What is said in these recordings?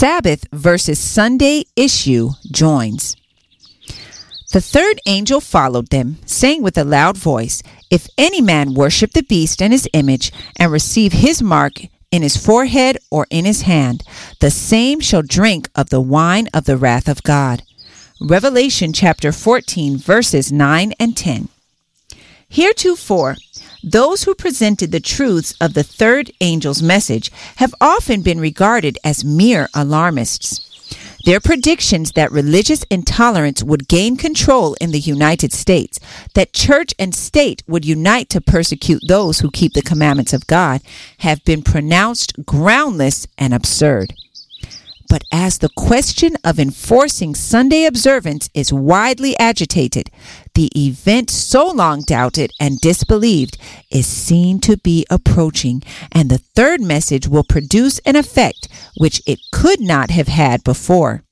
Sabbath versus Sunday issue joins. The third angel followed them, saying with a loud voice, "If any man worship the beast and his image, and receive his mark in his forehead or in his hand, the same shall drink of the wine of the wrath of God." Revelation chapter 14, verses 9 and 10. Heretofore, those who presented the truths of the third angel's message have often been regarded as mere alarmists. Their predictions that religious intolerance would gain control in the United States, that church and state would unite to persecute those who keep the commandments of God, have been pronounced groundless and absurd. But as the question of enforcing Sunday observance is widely agitated, the event so long doubted and disbelieved is seen to be approaching, and the third message will produce an effect which it could not have had before.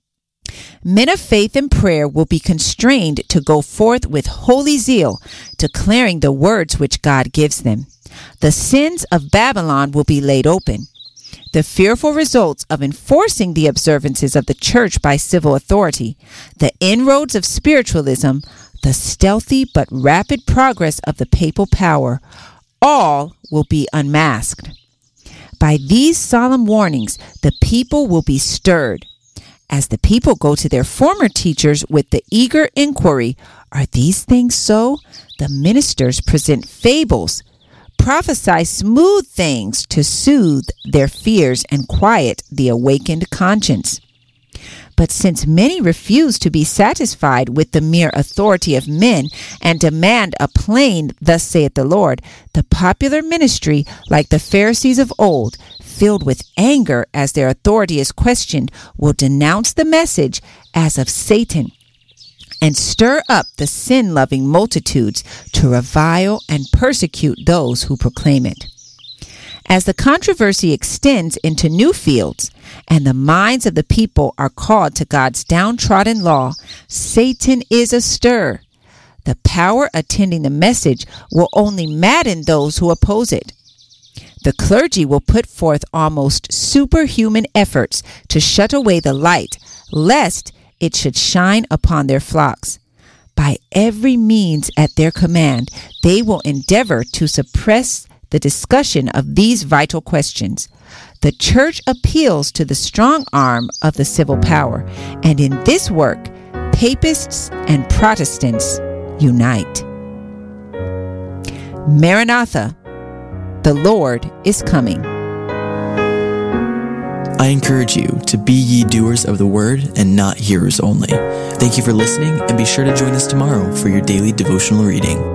Men of faith and prayer will be constrained to go forth with holy zeal, declaring the words which God gives them. The sins of Babylon will be laid open. The fearful results of enforcing the observances of the church by civil authority, the inroads of spiritualism, the stealthy but rapid progress of the papal power, all will be unmasked. By these solemn warnings, the people will be stirred. As the people go to their former teachers with the eager inquiry, "Are these things so?" the ministers present fables, prophesy smooth things to soothe their fears and quiet the awakened conscience. But since many refuse to be satisfied with the mere authority of men and demand a plain "Thus saith the Lord," the popular ministry, like the Pharisees of old, filled with anger as their authority is questioned, will denounce the message as of Satan and stir up the sin-loving multitudes to revile and persecute those who proclaim it. As the controversy extends into new fields and the minds of the people are called to God's downtrodden law, Satan is astir. The power attending the message will only madden those who oppose it. The clergy will put forth almost superhuman efforts to shut away the light, lest it should shine upon their flocks. By every means at their command, they will endeavor to suppress the discussion of these vital questions. The church appeals to the strong arm of the civil power, and in this work, papists and Protestants unite. Maranatha, the Lord is coming. I encourage you to be ye doers of the word and not hearers only. Thank you for listening, and be sure to join us tomorrow for your daily devotional reading.